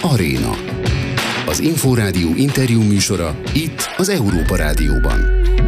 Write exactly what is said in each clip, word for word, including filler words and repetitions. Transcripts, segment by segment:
Aréna. Az Inforádió interjú műsora itt az Európa Rádióban.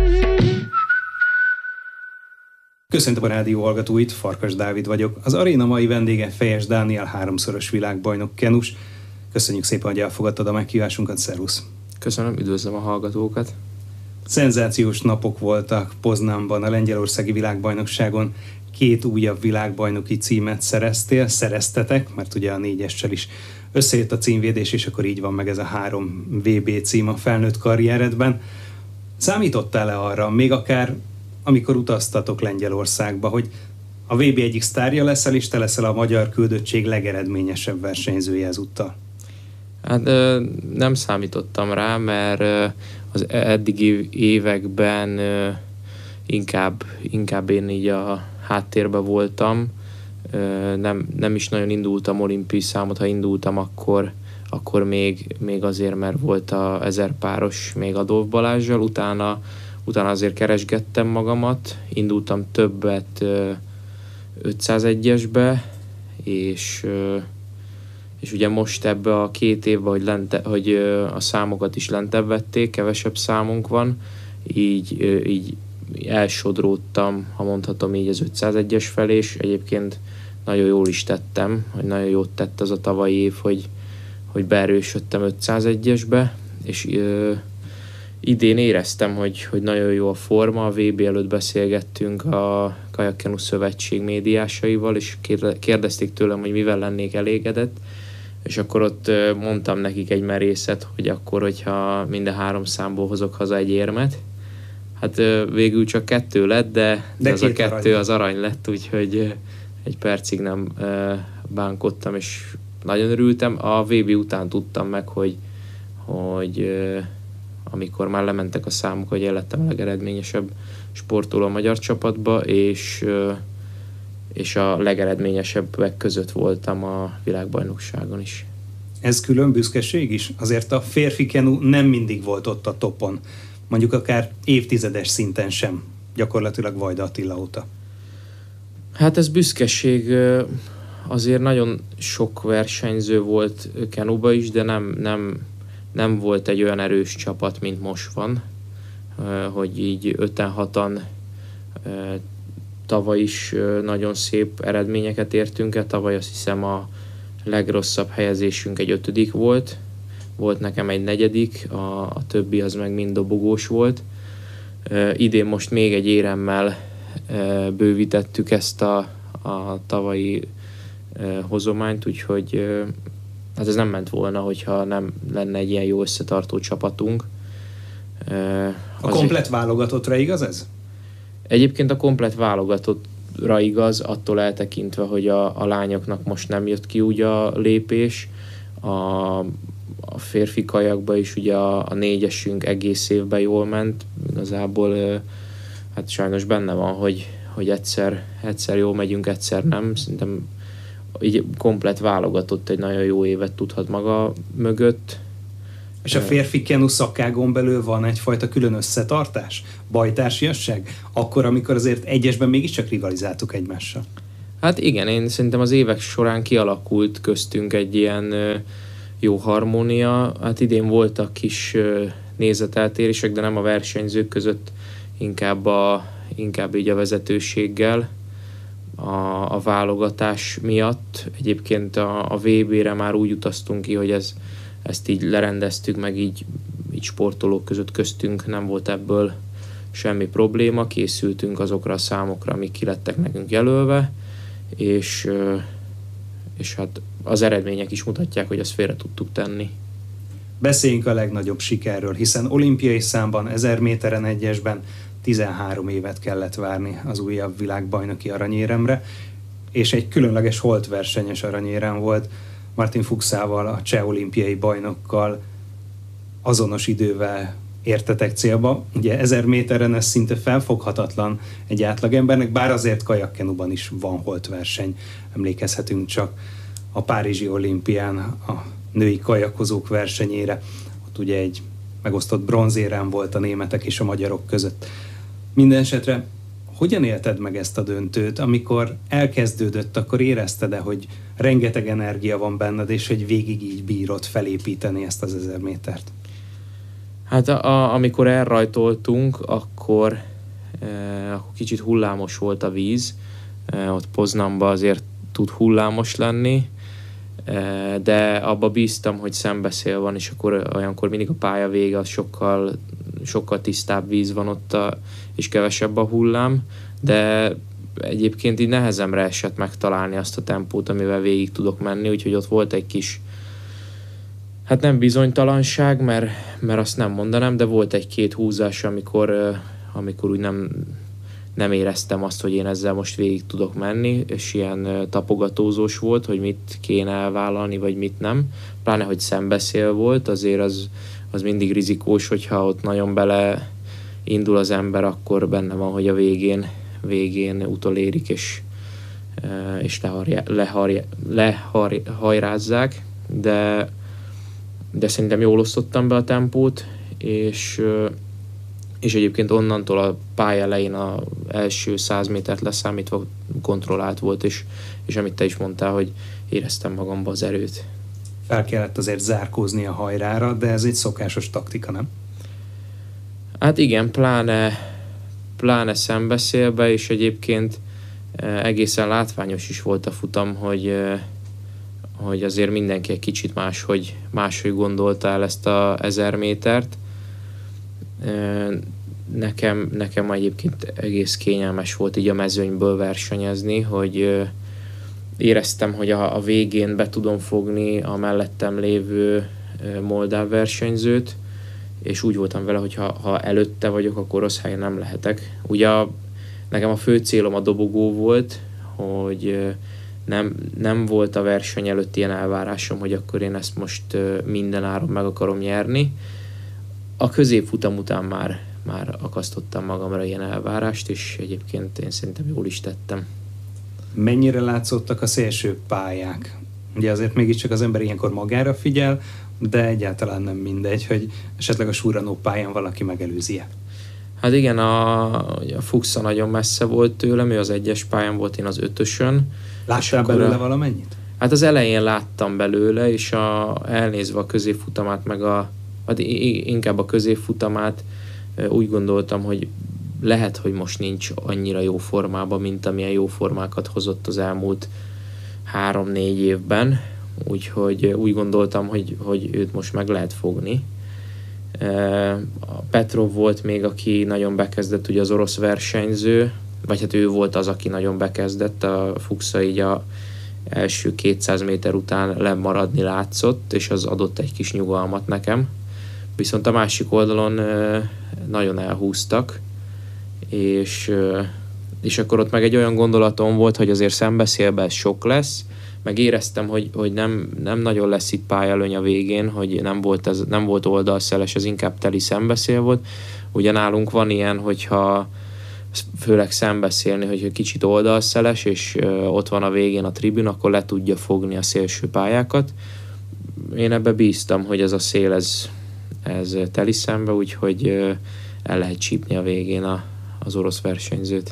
Köszöntöm a rádió hallgatóit, Farkas Dávid vagyok. Az Aréna mai vendége Fejes Dániel, háromszoros világbajnok kenus. Köszönjük szépen, hogy elfogadtad a meghívásunkat, szervusz! Köszönöm, üdvözlöm a hallgatókat! Szenzációs napok voltak Poznanban, a lengyelországi világbajnokságon. Két újabb világbajnoki címet szereztél, szereztetek, mert ugye a négyessel is összejött a címvédés, és akkor így van meg ez a három vé bé cím a felnőtt karrieredben. Számítottál-e arra, még akár amikor utaztatok Lengyelországba, hogy a vé bé egyik sztárja leszel, és te leszel a magyar küldöttség legeredményesebb versenyzője ezúttal? Hát nem számítottam rá, mert az eddigi években inkább, inkább én így a háttérben voltam. Nem, nem is nagyon indultam olimpiai számot, ha indultam, akkor, akkor még, még azért, mert volt a ezer páros még Adolf Balázsral, utána, utána azért keresgettem magamat, indultam többet ötszázegyesbe, és, és ugye most ebbe a két évben, hogy, lente, hogy a számokat is lentebb vették, kevesebb számunk van, így, így elsodródtam, ha mondhatom így, az ötszázegyes felé, és egyébként nagyon jól is tettem, hogy nagyon jót tett az a tavalyi év, hogy, hogy beerősödtem ötszázegyesbe, és ö, idén éreztem, hogy, hogy nagyon jó a forma. A vé bé előtt beszélgettünk a Kajak-Kenu Szövetség médiásaival, és kérdezték tőlem, hogy mivel lennék elégedett, és akkor ott mondtam nekik egy merészet, hogy akkor, hogyha minden három számból hozok haza egy érmet. Hát végül csak kettő lett, de, de az a kettő arany. Az arany lett, úgyhogy egy percig nem bánkodtam, és nagyon örültem. A vé bé után tudtam meg, hogy, hogy amikor már lementek a számok, hogy én lettem a legeredményesebb sportoló a magyar csapatba, és, és a legeredményesebbek között voltam a világbajnokságon is. Ez külön büszkeség is? Azért a férfi kenu nem mindig volt ott a topon. Mondjuk akár évtizedes szinten sem, gyakorlatilag Vajda Attila óta. Hát ez büszkeség, azért nagyon sok versenyző volt kenuba is, de nem, nem, nem volt egy olyan erős csapat, mint most van, hogy így öten-hatan tavaly is nagyon szép eredményeket értünk el, tavaly azt hiszem a legrosszabb helyezésünk egy ötödik volt, volt nekem egy negyedik, a, a többi az meg mind dobogós volt. E, idén most még egy éremmel e, bővítettük ezt a, a tavalyi e, hozományt, úgyhogy e, hát ez nem ment volna, hogyha nem lenne egy ilyen jó összetartó csapatunk. E, a komplet egy... válogatottra igaz ez? Egyébként a komplet válogatottra igaz, attól eltekintve, hogy a, a lányoknak most nem jött ki úgy a lépés. A A férfi kajakban is ugye a, a négyesünk egész évben jól ment, igazából hát sajnos benne van, hogy, hogy egyszer, egyszer jól megyünk, egyszer nem. Szerintem így komplet válogatott egy nagyon jó évet tudhat maga mögött. És a férfi kenu szakágon belül van egyfajta külön összetartás? Bajtársiasság? Akkor, amikor azért egyesben mégiscsak rivalizáltuk egymással. Hát igen, én szerintem az évek során kialakult köztünk egy ilyen jó harmónia. Hát idén voltak kis nézeteltérések, de nem a versenyzők között, inkább, a, inkább így a vezetőséggel, a, a válogatás miatt. Egyébként a, a vé bére már úgy utaztunk ki, hogy ez, ezt így lerendeztük, meg így, így sportolók között köztünk nem volt ebből semmi probléma. Készültünk azokra a számokra, amik ki lettek nekünk jelölve, és, és hát az eredmények is mutatják, hogy ezt félre tudtuk tenni. Beszéljünk a legnagyobb sikerről, hiszen olimpiai számban, ezer méteren egyesben tizenhárom évet kellett várni az újabb világbajnoki aranyéremre, és egy különleges holtversenyes aranyérem volt. Martin Fuchsával, a cseh olimpiai bajnokkal azonos idővel értetek célba. Ugye ezer méteren ez szinte felfoghatatlan egy átlagembernek, bár azért kajakkenuban is van holtverseny. Emlékezhetünk csak a párizsi olimpián a női kajakozók versenyére. Ott ugye egy megosztott bronzérem volt a németek és a magyarok között. Mindenesetre Hogyan élted meg ezt a döntőt? Amikor elkezdődött, akkor érezted-e, hogy rengeteg energia van benned, és hogy végig így bírod felépíteni ezt az ezer métert? Hát a, a, amikor elrajtoltunk, akkor, e, akkor kicsit hullámos volt a víz. E, ott Poznanban azért tud hullámos lenni, e, de abba bíztam, hogy szembeszél van, és akkor olyankor mindig a pálya vége, az sokkal, sokkal tisztább víz van ott, a, és kevesebb a hullám, de egyébként így nehezemre esett megtalálni azt a tempót, amivel végig tudok menni, úgyhogy ott volt egy kis, hát nem bizonytalanság, mert, mert azt nem mondanám, de volt egy-két húzás, amikor, amikor úgy nem, nem éreztem azt, hogy én ezzel most végig tudok menni, és ilyen tapogatózós volt, hogy mit kéne elvállalni, vagy mit nem. Pláne, hogy szembeszél volt, azért az, az mindig rizikós, hogyha ott nagyon bele indul az ember, akkor benne van, hogy a végén, végén utolérik, és, és leharja, leharja, lehajrázzák, de de szerintem jól osztottam be a tempót, és, és egyébként onnantól a pálya elején az első száz métert leszámítva kontrollált volt, és, és amit te is mondtál, hogy éreztem magamba az erőt. Fel kellett azért zárkózni a hajrára, de ez egy szokásos taktika, nem? Hát igen, pláne, pláne szembeszélbe, és egyébként egészen látványos is volt a futam, hogy hogy azért mindenki egy kicsit máshogy, máshogy gondolta el ezt a ezer métert. Nekem, nekem egyébként egész kényelmes volt így a mezőnyből versenyezni, hogy éreztem, hogy a, a végén be tudom fogni a mellettem lévő moldáv versenyzőt, és úgy voltam vele, hogy ha, ha előtte vagyok, akkor rossz helyen nem lehetek. Ugye a, nekem a fő célom a dobogó volt, hogy Nem, nem volt a verseny előtt ilyen elvárásom, hogy akkor én ezt most minden áron meg akarom nyerni. A középfutam után már, már akasztottam magamra ilyen elvárást, és egyébként én szerintem jól is tettem. Mennyire látszottak a szélső pályák? Ugye azért mégiscsak az ember ilyenkor magára figyel, de egyáltalán nem mindegy, hogy esetleg a surranó pályán valaki megelőzi-e. Hát igen, a, a Fuxa nagyon messze volt tőlem, ő az egyes pályán volt, én az ötösön. Láttál belőle a... valamennyit? Hát az elején láttam belőle, és a, elnézve a középfutamát, meg a, hát inkább a középfutamát, úgy gondoltam, hogy lehet, hogy most nincs annyira jó formában, mint amilyen jó formákat hozott az elmúlt három-négy évben. Úgyhogy úgy gondoltam, hogy, hogy őt most meg lehet fogni. A Petrov volt még, aki nagyon bekezdett, ugye az orosz versenyző, vagy hát ő volt az, aki nagyon bekezdett, a Fuxa így a első kétszáz méter után lemaradni látszott, és az adott egy kis nyugalmat nekem. Viszont a másik oldalon nagyon elhúztak, és, és akkor ott meg egy olyan gondolatom volt, hogy azért szembeszélbe ez sok lesz, meg éreztem, hogy, hogy nem, nem nagyon lesz itt pályalöny a végén, hogy nem volt, ez, nem volt oldalszeles, ez inkább teli szembeszél volt. Ugye nálunk van ilyen, hogyha főleg szembeszélni, hogy kicsit oldalszeles, és ott van a végén a tribün, akkor le tudja fogni a szélső pályákat. Én ebbe bíztam, hogy ez a szél, ez, ez teli szembe, úgyhogy el lehet csípni a végén a, az orosz versenyzőt.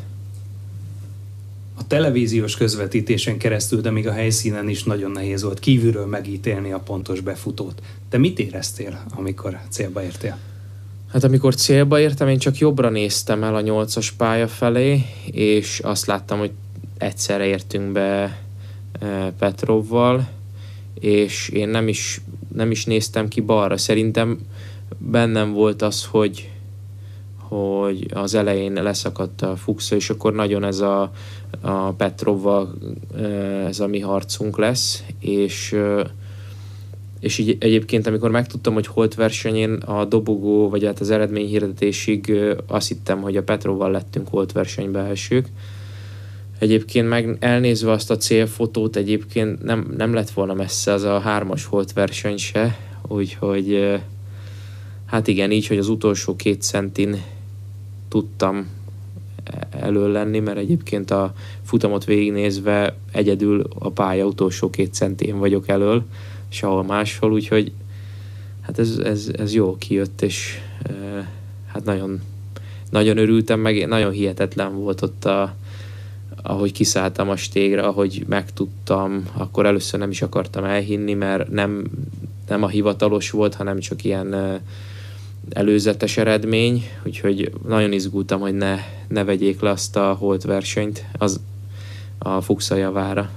A televíziós közvetítésen keresztül, de még a helyszínen is nagyon nehéz volt kívülről megítélni a pontos befutót. Te mit éreztél, amikor célba értél? Hát amikor célba értem, én csak jobbra néztem el a nyolcas pálya felé, és azt láttam, hogy egyszerre értünk be Petrovval, és én nem is, nem is néztem ki balra. Szerintem bennem volt az, hogy, hogy az elején leszakadt a Fuxa, és akkor nagyon ez a, a Petrovval ez a mi harcunk lesz, és és így egyébként, amikor megtudtam, hogy holt versenyén a dobogó, vagy hát az eredményhirdetésig azt hittem, hogy a Petrovval lettünk holt versenybe elsők. Egyébként meg elnézve azt a célfotót, egyébként nem, nem lett volna messze az a hármas holt verseny se, úgyhogy hát igen, így, hogy az utolsó két centin tudtam elő lenni, mert egyébként a futamot végignézve egyedül a pálya utolsó két centén vagyok elől, sehol máshol, úgyhogy hát ez, ez, ez jó kijött, és e, hát nagyon nagyon örültem, meg nagyon hihetetlen volt ott a, ahogy kiszálltam a stégre, ahogy megtudtam, akkor először nem is akartam elhinni, mert nem, nem a hivatalos volt, hanem csak ilyen előzetes eredmény, úgyhogy nagyon izgultam, hogy ne, ne vegyék le azt a holt versenyt az a Fuchsa javára.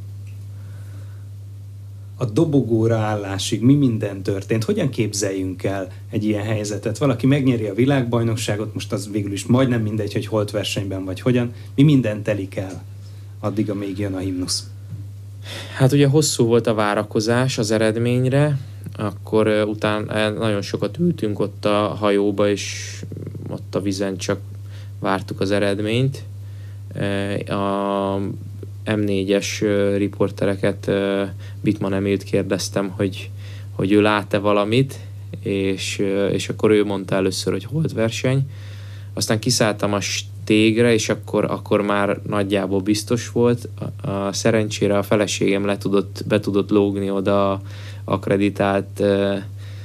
A dobogóra állásig mi minden történt? Hogyan képzeljünk el egy ilyen helyzetet? Valaki megnyeri a világbajnokságot, most az végül is majdnem mindegy, hogy holt versenyben vagy hogyan. Mi minden telik el addig, amíg jön a himnusz? Hát ugye hosszú volt a várakozás az eredményre, akkor uh, utána nagyon sokat ültünk ott a hajóba, és ott a vizen csak vártuk az eredményt. Uh, a em négyes uh, riportereket, uh, Bittmann Emilt kérdeztem, hogy, hogy ő lát-e valamit, és, uh, és akkor ő mondta először, hogy holt verseny. Aztán kiszálltam a stégre, és akkor, akkor már nagyjából biztos volt. A, a szerencsére a feleségem le tudott, be tudott lógni oda akkreditált uh,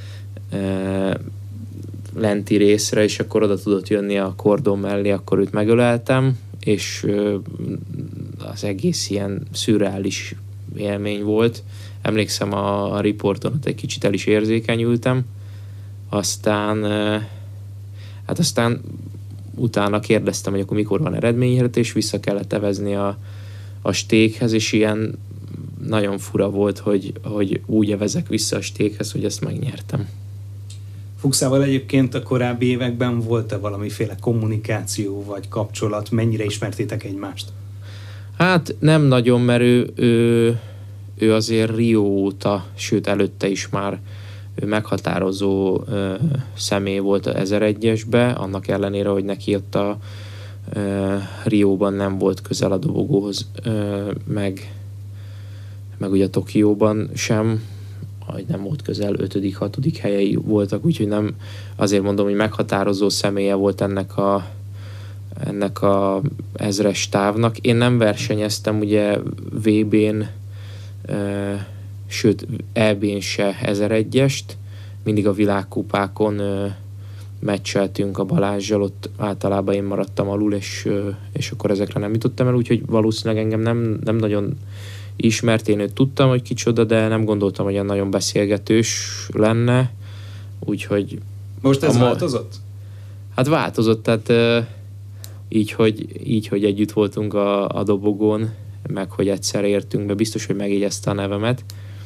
uh, lenti részre, és akkor oda tudott jönni a kordon mellé, akkor őt megöleltem, és uh, az egész ilyen szürreális élmény volt. Emlékszem a, a riporton, ott egy kicsit el is érzékenyültem. Aztán uh, hát aztán utána kérdeztem, hogy akkor mikor van eredményhirdetés, vissza kellett evezni a, a stéghez, és ilyen nagyon fura volt, hogy, hogy úgy evezek vissza a stéghez, hogy ezt megnyertem. Fuchsával egyébként a korábbi években volt-e valamiféle kommunikáció vagy kapcsolat? Mennyire ismertétek egymást? Hát nem nagyon, mert ő, ő, ő azért Rio óta, sőt előtte is már ő meghatározó ö, személy volt az ezeregyesbe, annak ellenére, hogy neki ott a ö, Rióban nem volt közel a dobogóhoz, ö, meg, meg ugye Tokióban sem, hogy nem volt közel, ötödik, hatodik helyei voltak, úgyhogy nem, azért mondom, hogy meghatározó személye volt ennek a, ennek a ezres távnak. Én nem versenyeztem ugye vé bén, ö, sőt é bén se ezeregyest, mindig a világkupákon ö, meccseltünk a Balázsjal, ott általában én maradtam alul, és, ö, és akkor ezekre nem jutottam el, úgyhogy valószínűleg engem nem, nem nagyon ismert, én őt tudtam, hogy kicsoda, de nem gondoltam, hogy ilyen nagyon beszélgetős lenne, úgyhogy... Most ez a, változott? Hát változott, tehát ö, így, hogy, így, hogy együtt voltunk a, a dobogón, meg hogy egyszer értünk be, biztos, hogy megjegyezte a nevemet.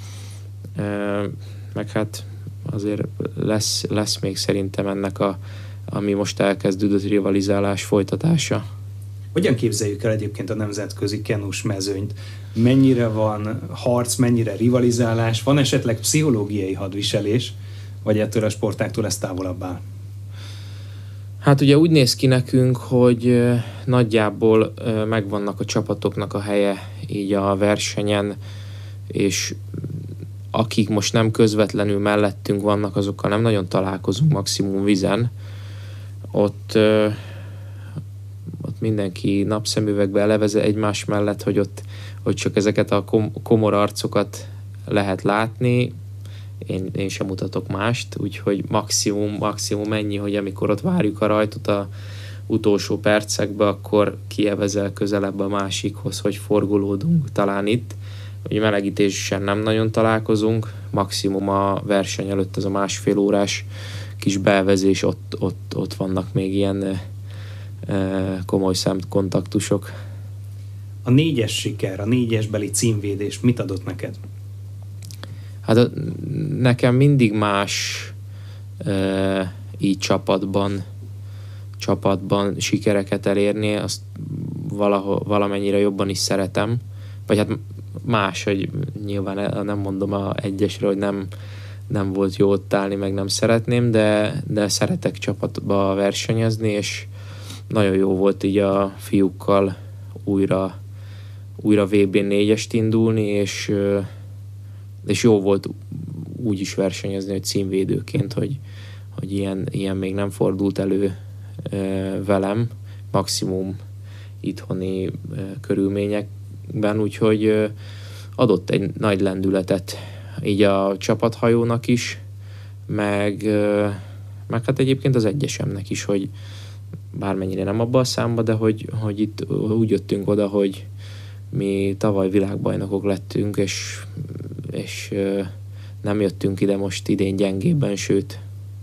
Meg hát azért lesz, lesz még szerintem ennek a, ami most elkezdődött rivalizálás folytatása. Hogyan képzeljük el egyébként a nemzetközi kenus mezőnyt? Mennyire van harc, mennyire rivalizálás? Van esetleg pszichológiai hadviselés, vagy ettől a sportáktól ez távolabb áll? Hát ugye úgy néz ki nekünk, hogy nagyjából megvannak a csapatoknak a helye így a versenyen, és akik most nem közvetlenül mellettünk vannak, azokkal nem nagyon találkozunk, maximum vizen. Ott, ott mindenki napszemüvegbe eleveze egymás mellett, hogy ott hogy csak ezeket a kom- komor arcokat lehet látni. Én, én sem mutatok mást, úgyhogy maximum, maximum ennyi, hogy amikor ott várjuk a rajtot a utolsó percekbe, akkor kievezel közelebb a másikhoz, hogy forgolódunk talán itt. Ugye melegítésen nem nagyon találkozunk, maximum a verseny előtt ez a másfél órás kis bevezés, ott, ott, ott vannak még ilyen e, komoly szemkontaktusok. A négyes siker, a négyesbeli címvédés mit adott neked? Hát nekem mindig más e, így csapatban, csapatban sikereket elérni, azt valaho, valamennyire jobban is szeretem. Vagy hát más, hogy nyilván nem mondom a egyesre, hogy nem, nem volt jó ott állni, meg nem szeretném, de, de szeretek csapatba versenyezni, és nagyon jó volt így a fiúkkal újra, újra vé bén négyest indulni, és, és jó volt úgy is versenyezni, hogy címvédőként, hogy, hogy ilyen, ilyen még nem fordult elő velem, maximum itthoni körülményekben, úgyhogy adott egy nagy lendületet így a csapathajónak is, meg, meg hát egyébként az egyesemnek is, hogy bármennyire nem abban a számba, de hogy, hogy itt úgy jöttünk oda, hogy mi tavaly világbajnokok lettünk, és, és nem jöttünk ide most idén gyengébben, sőt.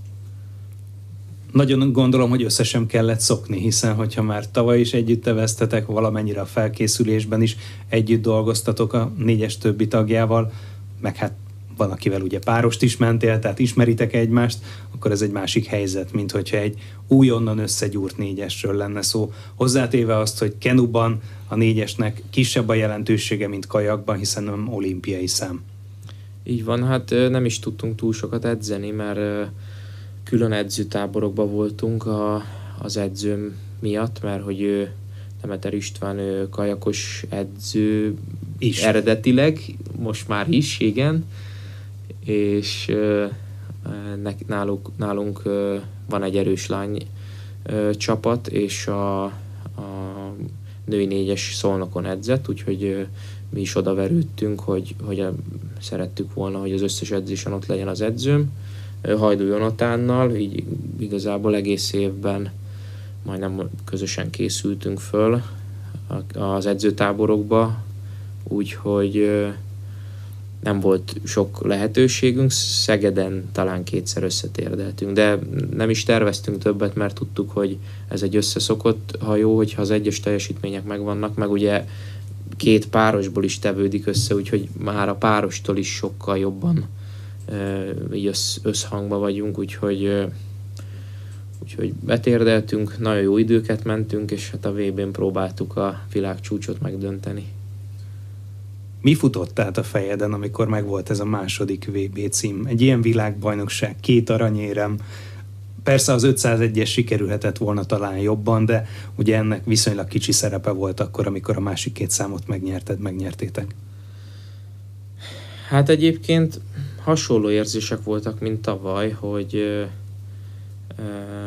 Nagyon gondolom, hogy össze sem kellett szokni, hiszen hogyha már tavaly is együtt teveztetek, valamennyire a felkészülésben is együtt dolgoztatok a négyes többi tagjával, meg hát van, akivel ugye párost is mentél, tehát ismeritek egymást, akkor ez egy másik helyzet, mint hogyha egy újonnan összegyúrt négyesről lenne szó. Hozzátéve azt, hogy kenuban a négyesnek kisebb a jelentősége, mint kajakban, hiszen nem olimpiai szám. Így van, hát nem is tudtunk túl sokat edzeni, mert külön edzőtáborokban voltunk a, az edzőm miatt, mert hogy ő, Demeter István, ő kajakos edző is. Eredetileg, most már is, igen, és nálunk, nálunk van egy erős lány csapat, és a, a női négyes Szolnokon edzett, úgyhogy mi is odaverődtünk, hogy, hogy szerettük volna, hogy az összes edzésen ott legyen az edzőm, Hajdú Jonatánnal, így igazából egész évben majdnem közösen készültünk föl az edzőtáborokba, úgyhogy nem volt sok lehetőségünk, Szegeden talán kétszer összetérdeltünk, de nem is terveztünk többet, mert tudtuk, hogy ez egy összeszokott hajó, hogyha az egyes teljesítmények megvannak, meg ugye két párosból is tevődik össze, úgyhogy már a párostól is sokkal jobban így össz, összhangba vagyunk, úgyhogy, úgyhogy betérdeltünk, nagyon jó időket mentünk, és hát a vé bén próbáltuk a világcsúcsot megdönteni. Mi futott át a fejeden, amikor megvolt ez a második vé bé cím? Egy ilyen világbajnokság, két aranyérem, persze az ötszázegyes sikerülhetett volna talán jobban, de ugye ennek viszonylag kicsi szerepe volt akkor, amikor a másik két számot megnyerted, megnyertétek. Hát egyébként hasonló érzések voltak, mint tavaly, hogy ö, ö,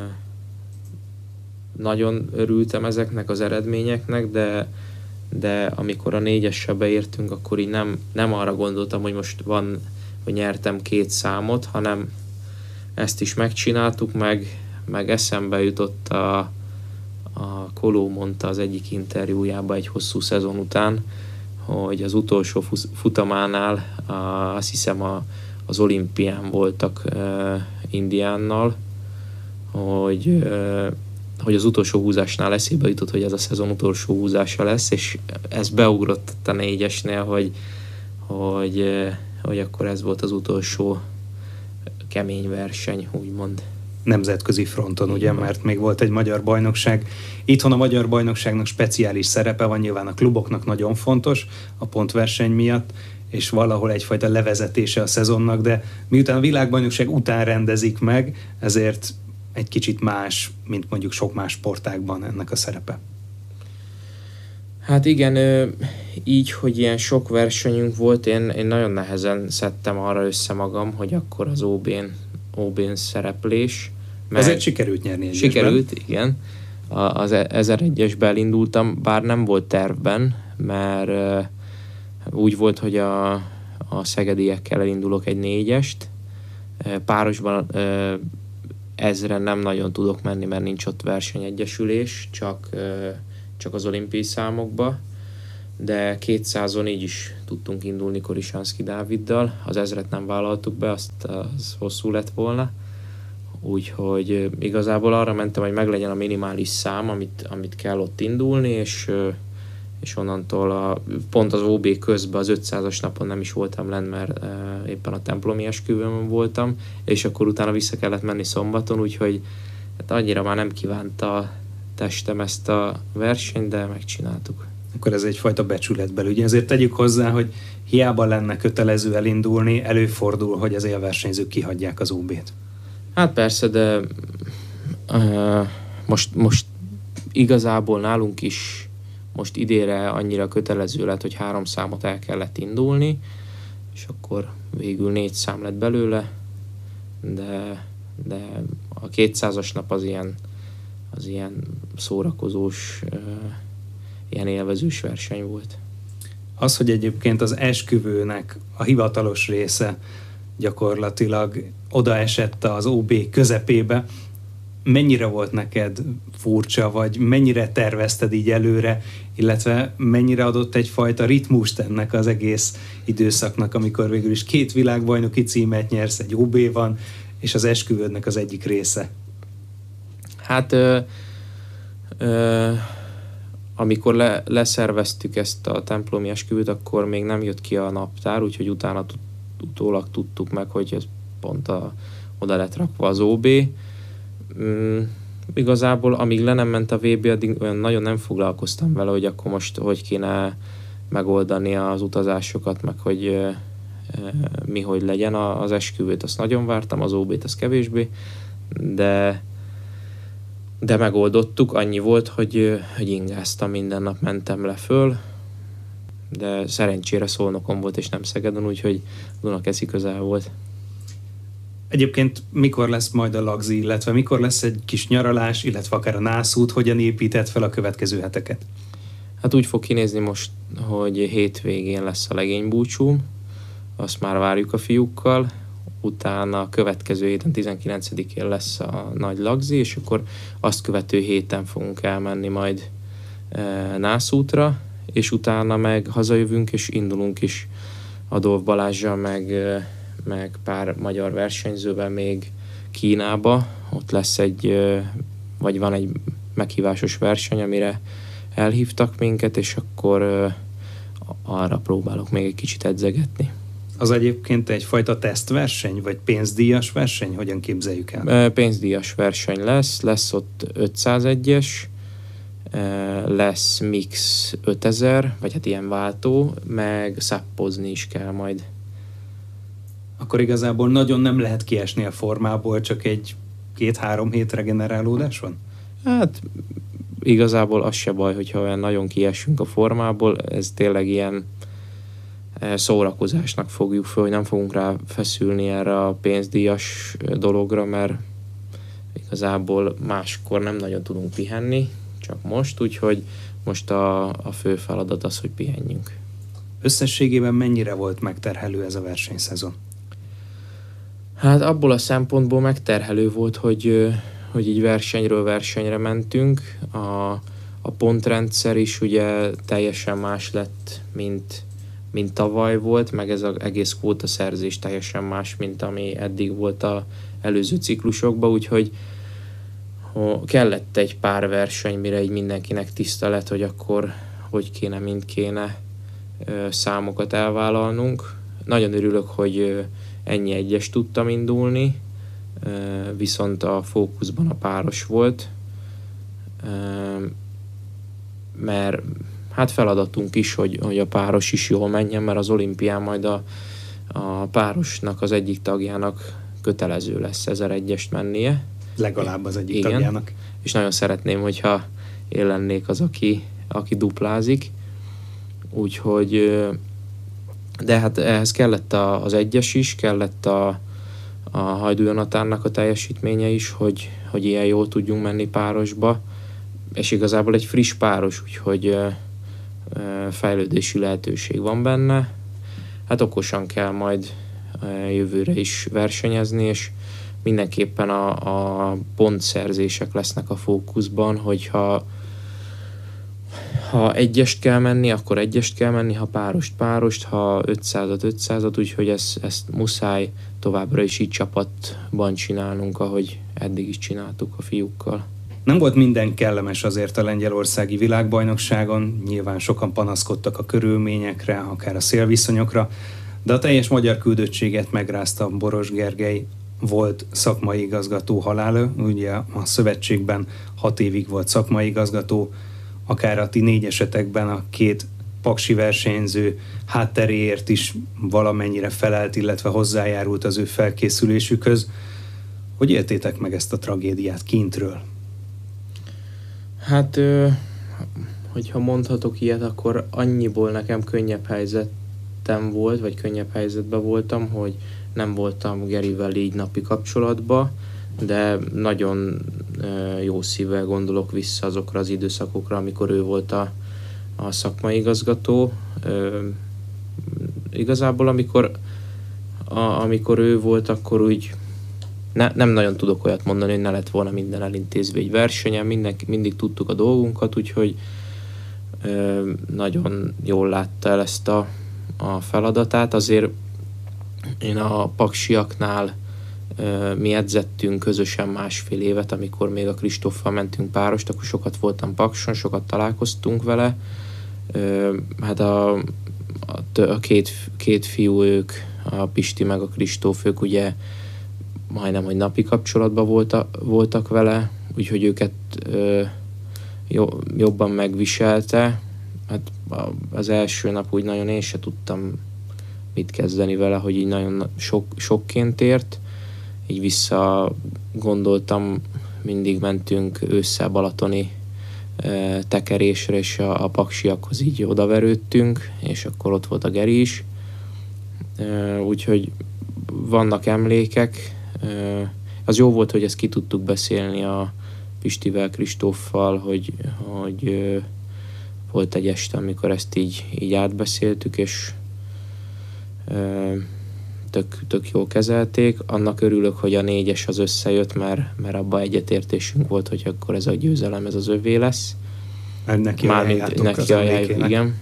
nagyon örültem ezeknek az eredményeknek, de, de amikor a négyesre beértünk, akkor így nem, nem arra gondoltam, hogy most van, hogy nyertem két számot, hanem ezt is megcsináltuk, meg, meg eszembe jutott a, a Koló mondta az egyik interjújában egy hosszú szezon után, hogy az utolsó futamánál a, azt hiszem a, az olimpián voltak uh, Indiánnal, hogy, uh, hogy az utolsó húzásnál eszébe jutott, hogy ez a szezon utolsó húzása lesz, és ez beugrott a négyesnél, hogy, hogy, uh, hogy akkor ez volt az utolsó kemény verseny, úgymond. Nemzetközi fronton, ugye, mert még volt egy magyar bajnokság. Itthon a magyar bajnokságnak speciális szerepe van, nyilván a kluboknak nagyon fontos a pontverseny miatt, és valahol egyfajta levezetése a szezonnak, de miután a világbajnokság után rendezik meg, ezért egy kicsit más, mint mondjuk sok más sportágban ennek a szerepe. Hát igen, így, hogy ilyen sok versenyünk volt, én, én nagyon nehezen szedtem arra össze magam, hogy akkor az ó bén, ó bén szereplés. Ezért sikerült nyerni egyesben. Sikerült, igen. Az ezeregyesbe elindultam, bár nem volt tervben, mert úgy volt, hogy a, a szegediekkel elindulok egy négyest. Párosban ezren nem nagyon tudok menni, mert nincs ott versenyegyesülés, csak, csak az olimpiai számokba. De kétszázon így is tudtunk indulni Korisánszky Dáviddal. Az ezret nem vállaltuk be, azt az hosszú lett volna. Úgyhogy igazából arra mentem, hogy meglegyen a minimális szám, amit, amit kell ott indulni, és, és onnantól a, pont az ó bé közben az ötszázas napon nem is voltam lenn, mert éppen a templomi esküvőmön voltam, és akkor utána vissza kellett menni szombaton, úgyhogy hát annyira már nem kívánta a testem ezt a versenyt, de megcsináltuk. Akkor ez egyfajta becsületbeli. Ugye ezért tegyük hozzá, hogy hiába lenne kötelező elindulni, előfordul, hogy az élversenyzők kihagyják az ó bét. Hát persze, de uh, most, most igazából nálunk is most idére annyira kötelező lett, hogy három számot el kellett indulni, és akkor végül négy szám lett belőle, de, de a kétszázas nap az ilyen, az ilyen szórakozós, uh, ilyen élvezős verseny volt. Az, hogy egyébként az esküvőnek a hivatalos része gyakorlatilag odaesett az ó bé közepébe, mennyire volt neked furcsa, vagy mennyire tervezted így előre, illetve mennyire adott egyfajta ritmust ennek az egész időszaknak, amikor végül is két világbajnoki címet nyersz, egy o bé van, és az esküvődnek az egyik része? Hát ö, ö, amikor le, leszerveztük ezt a templomi esküvőt, akkor még nem jött ki a naptár, úgyhogy utána t- utólag tudtuk meg, hogy ez pont a, oda lett rakva az o bé. Mm, igazából amíg le nem ment a vé bé, addig olyan nagyon nem foglalkoztam vele, hogy akkor most hogy kéne megoldani az utazásokat, meg hogy e, e, mi hogy legyen. A, az esküvőt azt nagyon vártam, az o bét az kevésbé, de de megoldottuk, annyi volt, hogy, hogy ingáztam, minden nap mentem le föl, de szerencsére Szolnokon volt és nem Szegeden, úgyhogy Dunakeszi közel volt. Egyébként mikor lesz majd a lagzi, illetve mikor lesz egy kis nyaralás, illetve akár a nászút, hogyan épített fel a következő heteket? Hát úgy fog kinézni most, hogy hétvégén lesz a legénybúcsúm, azt már várjuk a fiúkkal, utána a következő héten, tizenkilencedikén lesz a nagy lagzi, és akkor azt követő héten fogunk elmenni majd e, nászútra, és utána meg hazajövünk, és indulunk is Adolf Balázsral, meg, e, meg pár magyar versenyzővel még Kínába. Ott lesz egy, e, vagy van egy meghívásos verseny, amire elhívtak minket, és akkor e, arra próbálok még egy kicsit edzegetni. Az egyébként egyfajta tesztverseny, vagy pénzdíjas verseny? Hogyan képzeljük el? Pénzdíjas verseny lesz, lesz ott ötszázegyes, lesz mix ötezer, vagy hát ilyen váltó, meg szappozni is kell majd. Akkor igazából nagyon nem lehet kiesni a formából, csak egy két-három hét regenerálódás van? Hát igazából az se baj, hogyha olyan nagyon kiesünk a formából, ez tényleg ilyen szórakozásnak fogjuk föl, hogy nem fogunk rá feszülni erre a pénzdíjas dologra, mert igazából máskor nem nagyon tudunk pihenni, csak most, úgyhogy most a, a fő feladat az, hogy pihenjünk. Összességében mennyire volt megterhelő ez a versenyszezon? Hát abból a szempontból megterhelő volt, hogy, hogy így versenyről versenyre mentünk. A, a pontrendszer is ugye teljesen más lett, mint mint tavaly volt, meg ez az egész kvótaszerzés teljesen más, mint ami eddig volt az előző ciklusokban, úgyhogy kellett egy pár verseny, mire így mindenkinek tiszta lett, hogy akkor hogy kéne, mint kéne számokat elvállalnunk. Nagyon örülök, hogy ennyi egyes tudtam indulni, viszont a fókuszban a páros volt, mert hát feladatunk is, hogy, hogy a páros is jól menjen, mert az olimpián majd a, a párosnak az egyik tagjának kötelező lesz ezeregyest mennie. Legalább az egyik Igen. tagjának. És nagyon szeretném, hogyha én lennék az, aki, aki duplázik. Úgyhogy, de hát ehhez kellett a, az egyes is, kellett a, a Hajdú Jonatánnak a teljesítménye is, hogy, hogy ilyen jól tudjunk menni párosba. És igazából egy friss páros, úgyhogy fejlődési lehetőség van benne. Hát okosan kell majd jövőre is versenyezni, és mindenképpen a, a pontszerzések lesznek a fókuszban, hogyha ha egyest kell menni, akkor egyest kell menni, ha párost párost, ha ötszázat ötszázat, úgyhogy ezt, ezt muszáj továbbra is így csapatban csinálnunk, ahogy eddig is csináltuk a fiúkkal. Nem volt minden kellemes azért a lengyelországi világbajnokságon, nyilván sokan panaszkodtak a körülményekre, akár a szélviszonyokra, de a teljes magyar küldöttséget megrázta Boros Gergely, volt szakmai igazgató halála, ugye a szövetségben hat évig volt szakmai igazgató, akár a ti négy esetekben a két paksi versenyző hátteréért is valamennyire felelt, illetve hozzájárult az ő felkészülésükhöz. Hogy éltétek meg ezt a tragédiát kintről? Hát, hogyha mondhatok ilyet, akkor annyiból nekem könnyebb helyzetem volt, vagy könnyebb helyzetben voltam, hogy nem voltam Gerivel így napi kapcsolatban, de nagyon jó szívvel gondolok vissza azokra az időszakokra, amikor ő volt a, a szakmai igazgató. Igazából amikor, a, amikor ő volt, akkor úgy ne, nem nagyon tudok olyat mondani, hogy ne lett volna minden elintézve egy versenyen, minden, mindig tudtuk a dolgunkat, úgyhogy ö, nagyon jól látta el ezt a, a feladatát. Azért én a paksiaknál ö, mi edzettünk közösen másfél évet, amikor még a Kristóffal mentünk párost, akkor sokat voltam Pakson, sokat találkoztunk vele. Ö, hát a, a, a két, két fiú, ők, a Pisti meg a Kristóf, ők ugye majdnem, hogy napi kapcsolatban volta, voltak vele, úgyhogy őket ö, jo, jobban megviselte. Hát az első nap úgy nagyon én se tudtam mit kezdeni vele, hogy így nagyon sok, sokként ért. Így vissza gondoltam, mindig mentünk ősszel balatoni ö, tekerésre, és a, a paksiakhoz így odaverődtünk, és akkor ott volt a Geri is. Ö, úgyhogy vannak emlékek. Az jó volt, hogy ezt ki tudtuk beszélni a Pistivel, Kristóffal, hogy, hogy volt egy este, amikor ezt így, így átbeszéltük, és tök, tök jól kezelték. Annak örülök, hogy a négyes az összejött, mert, mert abban egyetértésünk volt, hogy akkor ez a győzelem, ez az övé lesz. Neki Mármint neki ajánljuk, igen.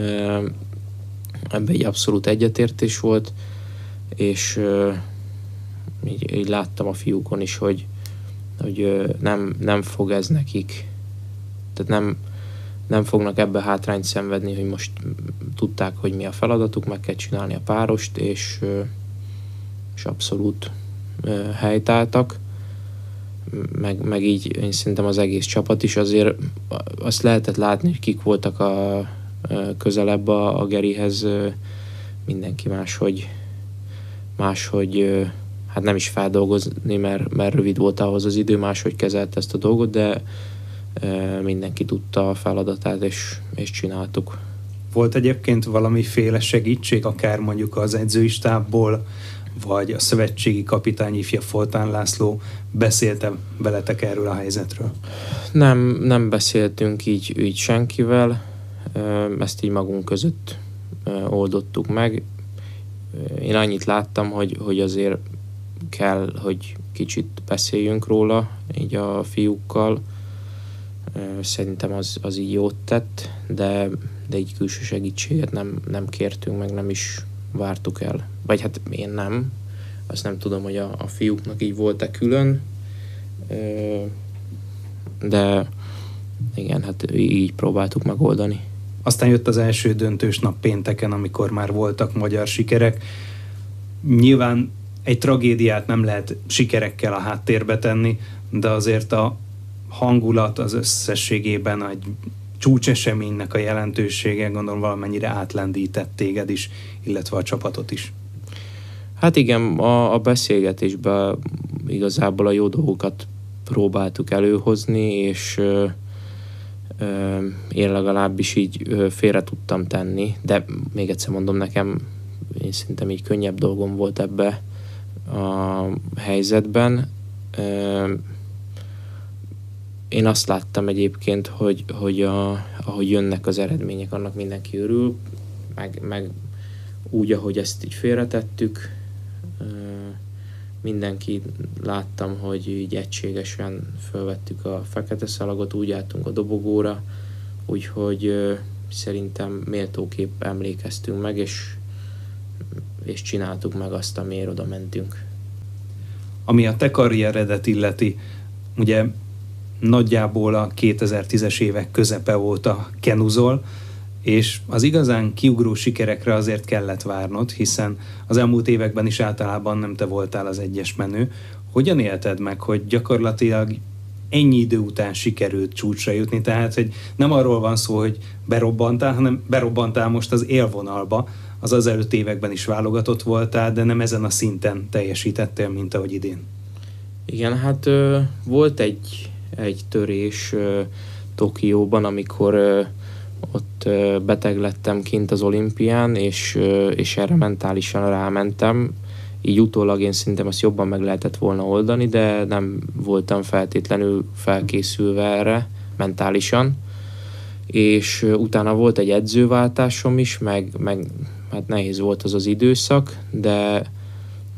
Ebben egy abszolút egyetértés volt, és Így, így láttam a fiúkon is, hogy, hogy nem, nem fog ez nekik, tehát nem, nem fognak ebbe hátrányt szenvedni, hogy most tudták, hogy mi a feladatuk, meg kell csinálni a párost, és, és abszolút helytáltak. Meg, meg így én szerintem az egész csapat is azért azt lehetett látni, hogy kik voltak a, közelebb a, a Gerihez, mindenki máshogy, máshogy hát nem is feldolgozni, mert, mert rövid volt ahhoz az idő, máshogy kezelt ezt a dolgot, de e, mindenki tudta a feladatát, és, és csináltuk. Volt egyébként valamiféle segítség, akár mondjuk az edzői stábból, vagy a szövetségi kapitány ifja Foltán László beszélte veletek erről a helyzetről? Nem, nem beszéltünk így, így senkivel, ezt így magunk között oldottuk meg. Én annyit láttam, hogy, hogy azért kell, hogy kicsit beszéljünk róla, így a fiúkkal. Szerintem az, az így jót tett, de, de így külső segítséget nem, nem kértünk, meg nem is vártuk el. Vagy hát én nem. Azt nem tudom, hogy a, a fiúknak így volt-e külön. De igen, hát így próbáltuk megoldani. Aztán jött az első döntős nap pénteken, amikor már voltak magyar sikerek. Nyilván egy tragédiát nem lehet sikerekkel a háttérbe tenni, de azért a hangulat az összességében egy csúcseseménynek a jelentősége, gondolom valamennyire átlendített téged is, illetve a csapatot is. Hát igen, a, a beszélgetésben igazából a jó dolgokat próbáltuk előhozni, és ö, ö, én legalábbis így ö, félre tudtam tenni, de még egyszer mondom, nekem én szerintem így könnyebb dolgom volt ebbe a helyzetben. Ö, én azt láttam egyébként, hogy, hogy a, ahogy jönnek az eredmények, annak mindenki örül, meg, meg úgy, ahogy ezt így félretettük, mindenki láttam, hogy így egységesen fölvettük a fekete szalagot, úgy álltunk a dobogóra, úgyhogy szerintem méltóképp emlékeztünk meg, és, és csináltuk meg azt, amiért oda mentünk. Ami a te karrieredet illeti, ugye nagyjából a kétezer-tízes évek közepe óta kenuzol, és az igazán kiugró sikerekre azért kellett várnod, hiszen az elmúlt években is általában nem te voltál az egyes menő. Hogyan élted meg, hogy gyakorlatilag ennyi idő után sikerült csúcsra jutni? Tehát, hogy nem arról van szó, hogy berobbantál, hanem berobbantál most az élvonalba. Az az előtt években is válogatott voltál, de nem ezen a szinten teljesítettél, mint ahogy idén. Igen, hát ö, volt egy, egy törés ö, Tokióban, amikor ö, ott beteg lettem kint az olimpián, és, és erre mentálisan rámentem. Így utólag én szerintem azt jobban meg lehetett volna oldani, de nem voltam feltétlenül felkészülve erre mentálisan. És utána volt egy edzőváltásom is, meg, meg hát nehéz volt az az időszak, de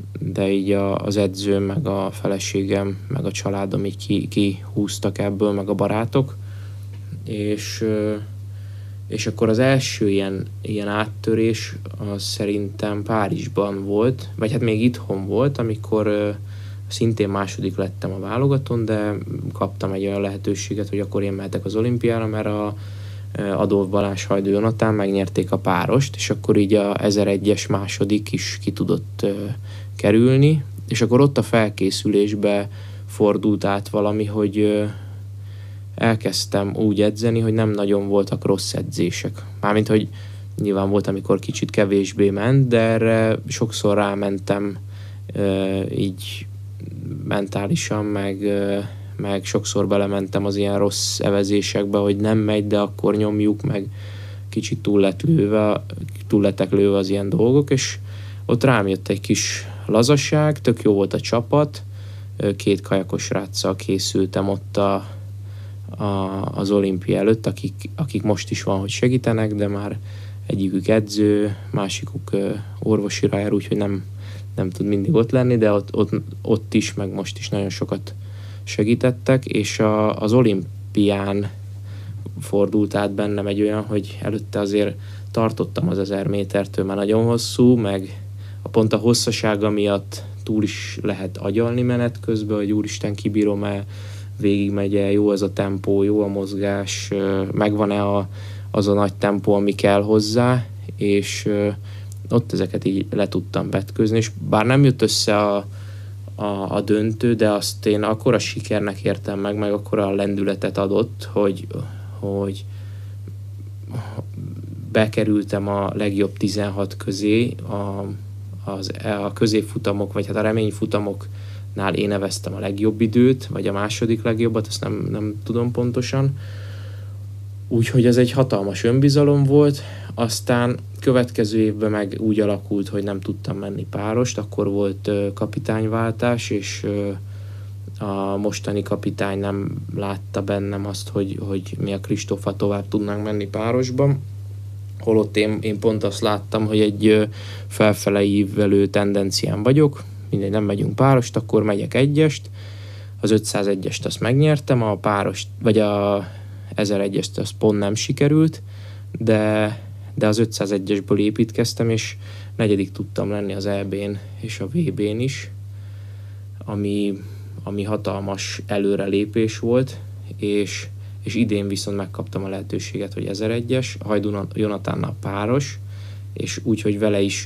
de így a, az edzőm, meg a feleségem, meg a családom így ki, kihúztak ebből, meg a barátok, és, és akkor az első ilyen, ilyen áttörés az szerintem Párizsban volt, vagy hát még itthon volt, amikor szintén második lettem a válogatón, de kaptam egy olyan lehetőséget, hogy akkor én mehetek az olimpiára, mert a Adolf Balázs, Hajdú Jonatán megnyerték a párost, és akkor így a ezeregyes második is ki tudott uh, kerülni, és akkor ott a felkészülésbe fordult át valami, hogy uh, elkezdtem úgy edzeni, hogy nem nagyon voltak rossz edzések. Mármint, hogy nyilván volt, amikor kicsit kevésbé ment, de erre sokszor rámentem uh, így mentálisan, meg uh, meg sokszor belementem az ilyen rossz evezésekbe, hogy nem megy, de akkor nyomjuk, meg kicsit túl lett lőve, túl lettek lőve az ilyen dolgok, és ott rám jött egy kis lazaság, tök jó volt a csapat, két kajakos sráccal készültem ott a, a, az olimpia előtt, akik, akik most is van, hogy segítenek, de már egyikük edző, másikuk orvosira jár, úgyhogy nem, nem tud mindig ott lenni, de ott, ott, ott is, meg most is nagyon sokat segítettek, és a, az olimpián fordult át bennem egy olyan, hogy előtte azért tartottam az ezer métertől, már nagyon hosszú, meg a pont a hosszasága miatt túl is lehet agyalni menet közben, hogy úristen, kibírom-e, végigmegy-e, jó ez a tempó, jó a mozgás, megvan-e a, az a nagy tempó, ami kell hozzá, és ott ezeket így le tudtam vetközni, és bár nem jött össze a A, a döntő, de azt én akkora sikernek értem meg, meg akkora lendületet adott, hogy, hogy bekerültem a legjobb tizenhat közé, a, az, a középfutamok, vagy hát a reményfutamoknál én neveztem a legjobb időt, vagy a második legjobbat, azt nem, nem tudom pontosan. Úgyhogy ez egy hatalmas önbizalom volt, aztán következő évben meg úgy alakult, hogy nem tudtam menni párost, akkor volt uh, kapitányváltás, és uh, a mostani kapitány nem látta bennem azt, hogy, hogy mi a Kristóffal tovább tudnánk menni párosban. Holott én, én pont azt láttam, hogy egy uh, felfele ívelő tendencián vagyok, mindegy, nem megyünk párost, akkor megyek egyest, az ötszázegyest azt megnyertem, a párost, vagy a ezeregyest azt pont nem sikerült, de de az ötszázegyesből építkeztem, és negyedik tudtam lenni az é bén és a vé bén is, ami, ami hatalmas előrelépés volt, és, és idén viszont megkaptam a lehetőséget, hogy ezeregyes, Hajdú Jonatánnal páros, és úgy, hogy vele is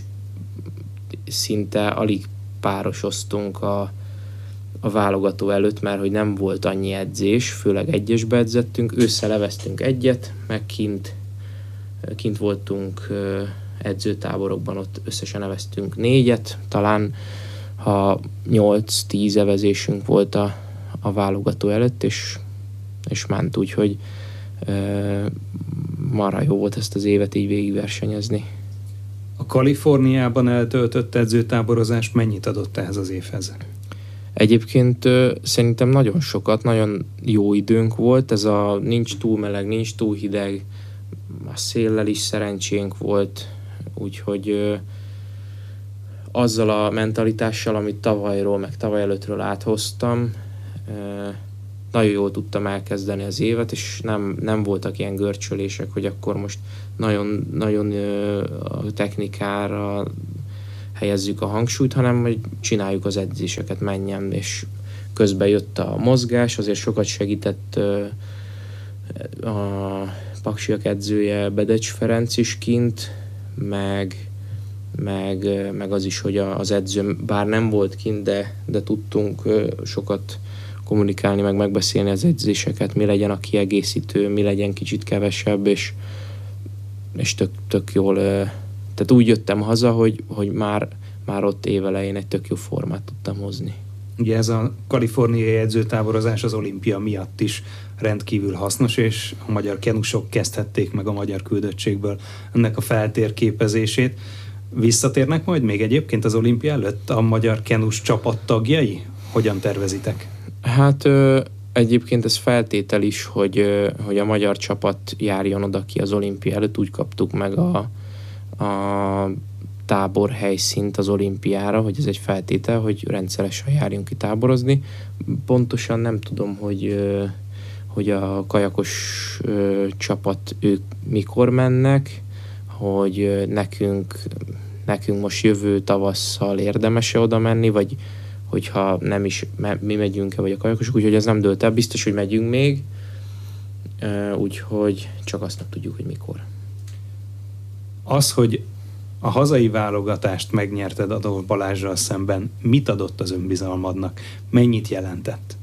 szinte alig párosoztunk a, a válogató előtt, mert hogy nem volt annyi edzés, főleg egyesbe edzettünk, ősszel leveztünk egyet, meg kint Kint voltunk edzőtáborokban, ott összesen neveztünk négyet, talán ha nyolc-tíz evezésünk volt a, a válogató előtt, és, és ment, úgyhogy e, marha jó volt ezt az évet így végigversenyezni. A Kaliforniában eltöltött edzőtáborozás mennyit adott ehhez az évhez? Egyébként szerintem nagyon sokat, nagyon jó időnk volt, ez a nincs túl meleg, nincs túl hideg, a széllel is szerencsénk volt, úgyhogy ö, azzal a mentalitással, amit tavalyról, meg tavaly előttről áthoztam, ö, nagyon jól tudtam elkezdeni az évet, és nem, nem voltak ilyen görcsölések, hogy akkor most nagyon, nagyon ö, a technikára helyezzük a hangsúlyt, hanem hogy csináljuk az edzéseket, menjen, és közben jött a mozgás, azért sokat segített ö, a Paksiak edzője Bedecs Ferenc is kint, meg, meg, meg az is, hogy az edző bár nem volt kint, de, de tudtunk sokat kommunikálni, meg megbeszélni az edzéseket, mi legyen a kiegészítő, mi legyen kicsit kevesebb, és, és tök, tök jól, tehát úgy jöttem haza, hogy, hogy már, már ott évelején egy tök jó formát tudtam hozni. Ugye ez a kaliforniai edzőtáborozás az olimpia miatt is rendkívül hasznos, és a magyar kenusok kezdhették meg a magyar küldöttségből ennek a feltérképezését. Visszatérnek majd még egyébként az olimpia előtt a magyar kenus csapat tagjai? Hogyan tervezitek? Hát ö, egyébként ez feltétel is, hogy, ö, hogy a magyar csapat járjon oda ki az olimpia előtt, úgy kaptuk meg a, a tábor helyszínt az olimpiára, hogy ez egy feltétel, hogy rendszeresen járjunk ki táborozni. Pontosan nem tudom, hogy, hogy a kajakos csapat ők mikor mennek, hogy nekünk, nekünk most jövő tavasszal érdemes-e oda menni, vagy hogyha nem is mi megyünk-e, vagy a kajakosok, úgyhogy ez nem dőlt el. Biztos, hogy megyünk még, úgyhogy csak azt nem tudjuk, hogy mikor. Az, hogy a hazai válogatást megnyerted Adolf Balázsral szemben, mit adott az önbizalmadnak? Mennyit jelentett?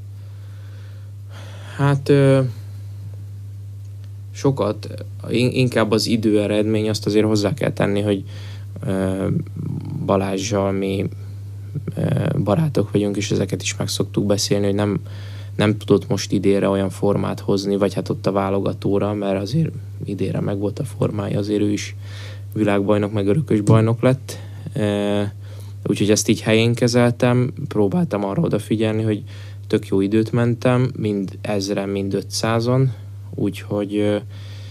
Hát ö, sokat. Inkább az idő eredmény, azt azért hozzá kell tenni, hogy ö, Balázsral mi ö, barátok vagyunk, és ezeket is meg szoktuk beszélni, hogy nem, nem tudott most idénre olyan formát hozni, vagy hát ott a válogatóra, mert azért idénre meg volt a formája, azért ő is világbajnok, meg örökös bajnok lett. E, úgyhogy ezt így helyén kezeltem, próbáltam arra odafigyelni, hogy tök jó időt mentem, mind ezren, mind ötszázon, úgyhogy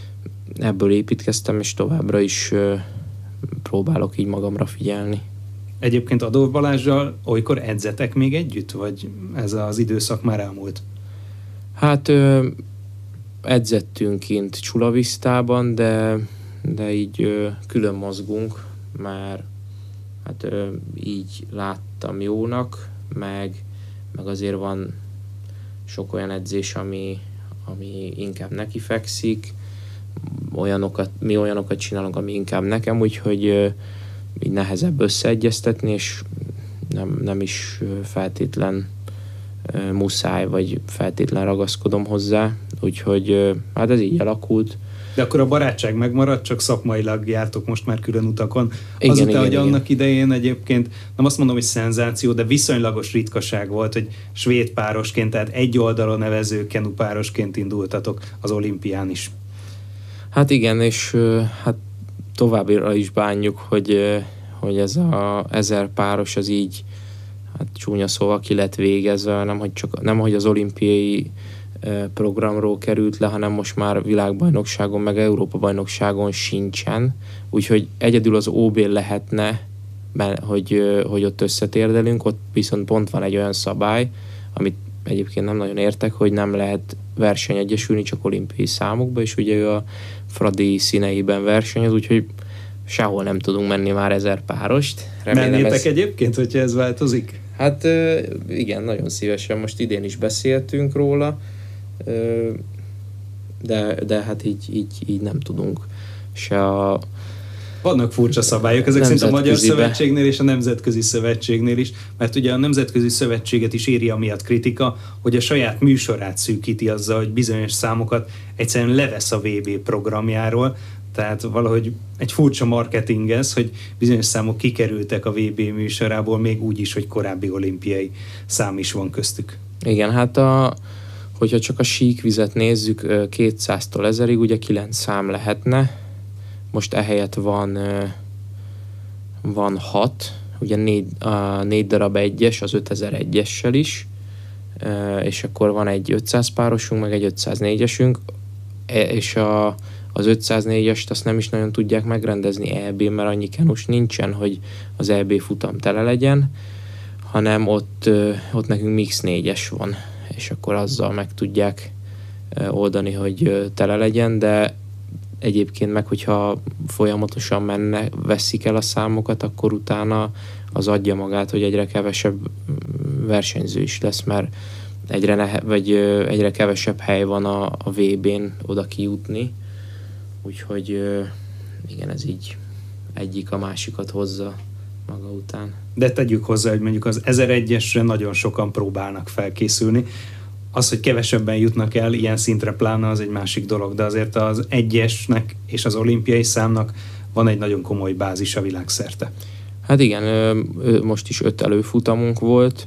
ebből építkeztem, és továbbra is próbálok így magamra figyelni. Egyébként Adolf Balázsral olykor edzetek még együtt, vagy ez az időszak már elmúlt? Hát ö, edzettünk kint Csulavisztában, de, de így ö, külön mozgunk, mert hát ö, így láttam jónak, meg, meg azért van sok olyan edzés, ami, ami inkább neki fekszik, olyanokat, mi olyanokat csinálunk, ami inkább nekem, úgyhogy ö, így nehezebb összeegyeztetni, és nem, nem is feltétlen uh, muszáj, vagy feltétlen ragaszkodom hozzá, úgyhogy uh, hát ez így alakult. De akkor a barátság megmaradt, csak szakmailag jártok most már külön utakon. Igen, Azután, igen, hogy igen. annak idején egyébként, nem azt mondom, hogy szenzáció, de viszonylagos ritkaság volt, hogy svéd párosként, tehát egy oldalon nevező kenupárosként indultatok az olimpián is. Hát igen, és uh, hát továbbra is bánjuk, hogy, hogy ez a ezer páros az így, hát csúnya szóval ki lett végezve, nem hogy, csak, nem hogy az olimpiai programról került le, hanem most már világbajnokságon, meg Európa-bajnokságon sincsen, úgyhogy egyedül az ó bé lehetne, hogy, hogy ott összetérdelünk, ott viszont pont van egy olyan szabály, amit egyébként nem nagyon értek, hogy nem lehet versenyegyesülni csak olimpiai számokba, és ugye ő a Fradi színeiben versenyez, úgyhogy sehol nem tudunk menni már ezer párost. Mennétek ez... egyébként, hogyha ez változik? Hát igen, nagyon szívesen. Most idén is beszéltünk róla, de, de hát így, így, így nem tudunk se a... Vannak furcsa szabályok, ezek szerint a Magyar Szövetségnél és a Nemzetközi Szövetségnél is, mert ugye a Nemzetközi Szövetséget is éri amiatt kritika, hogy a saját műsorát szűkíti azzal, hogy bizonyos számokat egyszerűen levesz a vé bé programjáról, tehát valahogy egy furcsa marketing ez, hogy bizonyos számok kikerültek a vé bé műsorából, még úgy is, hogy korábbi olimpiai szám is van köztük. Igen, hát a, hogyha csak a síkvizet nézzük, kétszáztól ezerig, ugye kilenc szám lehetne, most ehelyett van, van hat, ugye négy, a négy darab egyes, az ötezer egyessel is, és akkor van egy ötszáz párosunk, meg egy ötszáznégyesünk, és a, az ötszáznégyest azt nem is nagyon tudják megrendezni é bén, mert annyi kenus nincsen, hogy az é bé futam tele legyen, hanem ott, ott nekünk mix négyes van, és akkor azzal meg tudják oldani, hogy tele legyen, de egyébként meg, hogyha folyamatosan menne, veszik el a számokat, akkor utána az adja magát, hogy egyre kevesebb versenyző is lesz, mert egyre, nehe, vagy egyre kevesebb hely van a, a vé bén oda kijutni. Úgyhogy igen, ez így egyik a másikat hozza maga után. De tegyük hozzá, hogy mondjuk az ezeregyesre nagyon sokan próbálnak felkészülni. Az, hogy kevesebben jutnak el ilyen szintre, pláne az egy másik dolog, de azért az egyesnek és az olimpiai számnak van egy nagyon komoly bázisa világszerte. Hát igen, most is öt előfutamunk volt,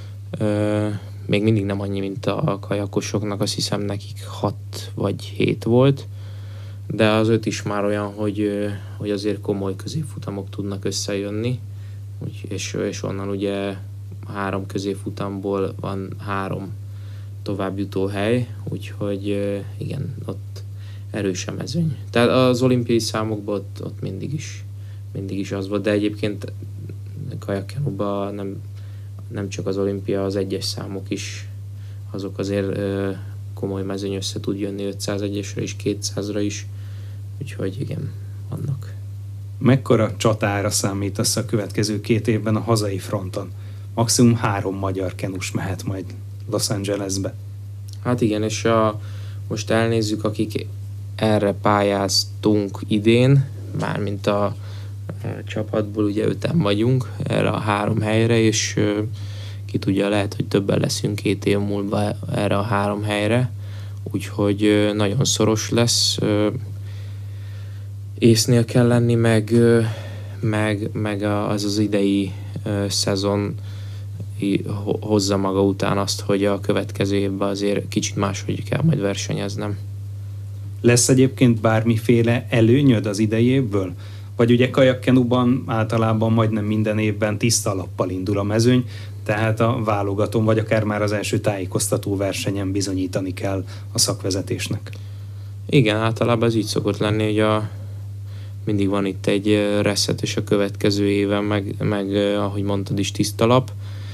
még mindig nem annyi, mint a kajakosoknak, azt hiszem nekik hat vagy hét volt, de az öt is már olyan, hogy, hogy azért komoly középfutamok tudnak összejönni, és, és onnan ugye három középfutamból van három továbbjutó hely, úgyhogy igen, ott erős a mezőny. Tehát az olimpiai számokban ott, ott mindig is mindig is az volt, de egyébként kajakkenúban nem, nem csak az olimpia, az egyes számok is, azok azért ö, komoly mezőny össze tud jönni ötszázegyesre is, kétszázra is, úgyhogy igen, vannak. Mekkora csatára számítasz a következő két évben a hazai fronton? Maximum három magyar kenus mehet majd Los Angelesbe. Hát igen, és a, most elnézzük, akik erre pályáztunk idén, mármint a, a csapatból ugye öten vagyunk erre a három helyre, és ö, ki tudja, lehet, hogy többen leszünk két év múlva erre a három helyre, úgyhogy ö, nagyon szoros lesz. Ö, észnél kell lenni, meg, ö, meg, meg az az idei ö, szezon hozza maga után azt, hogy a következő évben azért kicsit máshogy kell majd versenyeznem. Lesz egyébként bármiféle előnyöd az idei évből? Vagy ugye kajakkenuban általában majdnem minden évben tiszta lappal indul a mezőny, tehát a válogatón, vagy akár már az első tájékoztató versenyen bizonyítani kell a szakvezetésnek. Igen, általában ez így szokott lenni, hogy a, mindig van itt egy reset, és a következő éven, meg, meg ahogy mondtad is, tiszta lap.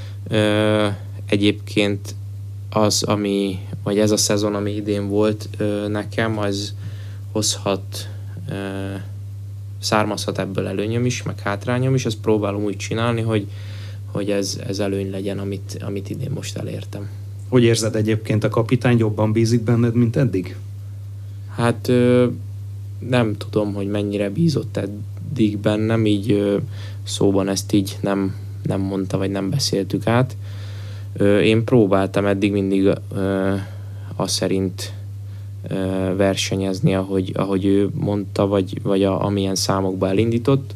Egyébként az, ami, vagy ez a szezon, ami idén volt nekem, az hozhat, származhat ebből előnyöm is, meg hátrányom is, ezt próbálom úgy csinálni, hogy, hogy ez, ez előny legyen, amit, amit idén most elértem. Hogy érzed egyébként, a kapitány jobban bízik benned, mint eddig? Hát nem tudom, hogy mennyire bízott eddig bennem, így szóban ezt így nem nem mondta, vagy nem beszéltük át. Én próbáltam eddig mindig azt szerint versenyezni, ahogy, ahogy ő mondta, vagy, vagy a, amilyen számokba elindított.